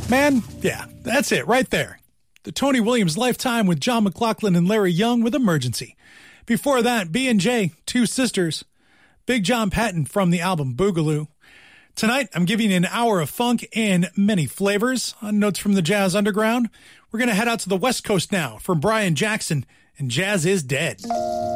Man, yeah, that's it right there. The Tony Williams Lifetime with John McLaughlin and Larry Young with Emergency. Before that, B&J, Two Sisters. Big John Patton from the album Boogaloo. Tonight, I'm giving you an hour of funk and many flavors on Notes from the Jazz Underground. We're going to head out to the West Coast now from Brian Jackson and Jazz is Dead.